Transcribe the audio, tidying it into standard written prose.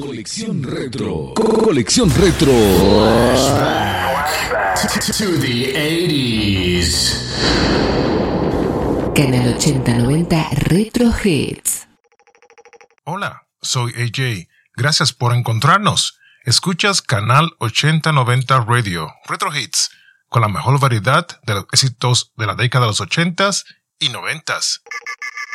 Colección Retro. Colección Retro. To the 80s. Canal 8090 Retro Hits. Hola, soy AJ. Gracias por encontrarnos. Escuchas Canal 8090 Radio Retro Hits, con la mejor variedad de los éxitos de la década de los 80s y 90s.